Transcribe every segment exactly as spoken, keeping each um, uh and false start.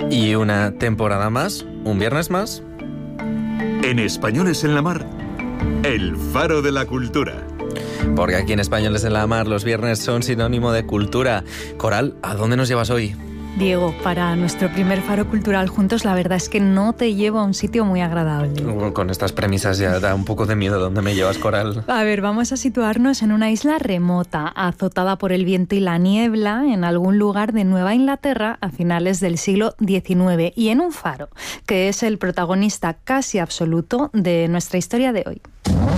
Y una temporada más, un viernes más. En Españoles en la Mar, el faro de la cultura. Porque aquí en Españoles en la Mar los viernes son sinónimo de cultura. Coral, ¿a dónde nos llevas hoy? Diego, para nuestro primer faro cultural juntos, la verdad es que no te llevo a un sitio muy agradable. Con estas premisas ya da un poco de miedo. ¿Dónde me llevas, Coral? A ver, vamos a situarnos en una isla remota, azotada por el viento y la niebla, en algún lugar de Nueva Inglaterra a finales del siglo diecinueve, y en un faro, que es el protagonista casi absoluto de nuestra historia de hoy.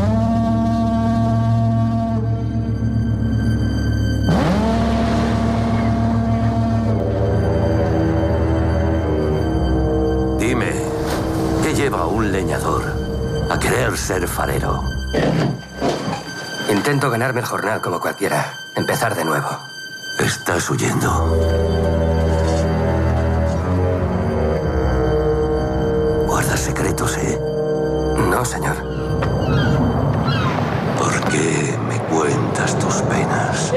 Lleva a un leñador a querer ser farero. Intento ganarme el jornal como cualquiera. Empezar de nuevo. Estás huyendo. Guardas secretos, ¿eh? No, señor. ¿Por qué me cuentas tus penas?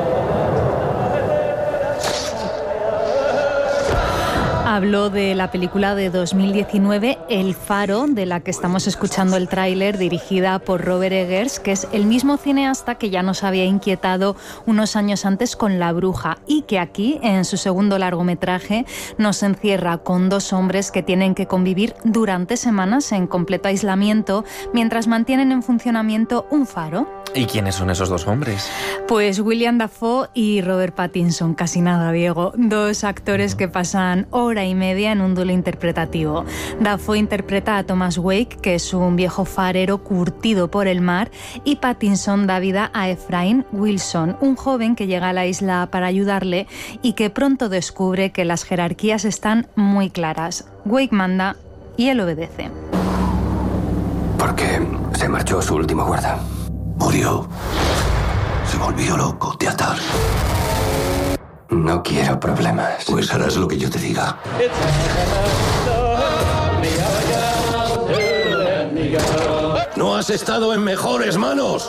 Habló de la película de dos mil diecinueve, El Faro, de la que estamos escuchando el tráiler, dirigida por Robert Eggers, que es el mismo cineasta que ya nos había inquietado unos años antes con La Bruja, y que aquí, en su segundo largometraje, nos encierra con dos hombres que tienen que convivir durante semanas en completo aislamiento mientras mantienen en funcionamiento un faro. ¿Y quiénes son esos dos hombres? Pues William Dafoe y Robert Pattinson, casi nada, Diego. Dos actores que pasan hora y media en un duelo interpretativo. Dafoe interpreta a Thomas Wake, que es un viejo farero curtido por el mar, y Pattinson da vida a Ephraim Wilson, un joven que llega a la isla para ayudarle y que pronto descubre que las jerarquías están muy claras. Wake manda y él obedece. ¿Por qué se marchó su último guarda? Murió. Se volvió loco de atar. No quiero problemas. Pues harás lo que yo te diga. No has estado en mejores manos.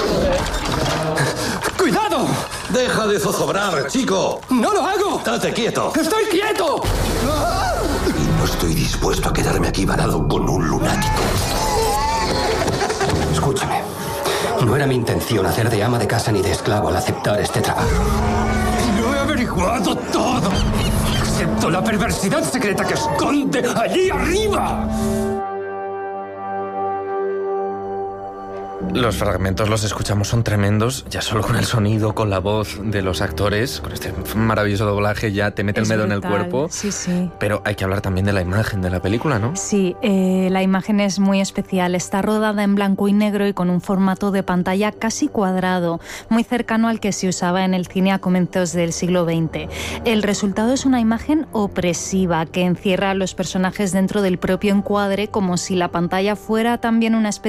¡Cuidado! Deja de zozobrar, chico. ¡No lo hago! Estate quieto. ¡Estoy quieto! Y no estoy dispuesto a quedarme aquí varado con un lunático. Escúchame. No era mi intención hacer de ama de casa ni de esclavo al aceptar este trabajo. Lo he averiguado todo, excepto la perversidad secreta que esconde allí arriba. Los fragmentos los escuchamos, son tremendos, ya solo con el sonido, con la voz de los actores, con este maravilloso doblaje ya te mete Es el miedo brutal. en el cuerpo. Sí, sí. Pero hay que hablar también de la imagen de la película, ¿no? Sí, eh, la imagen es muy especial. Está rodada en blanco y negro y con un formato de pantalla casi cuadrado, muy cercano al que se usaba en el cine a comienzos del siglo veinte. El resultado es una imagen opresiva que encierra a los personajes dentro del propio encuadre, como si la pantalla fuera también una especie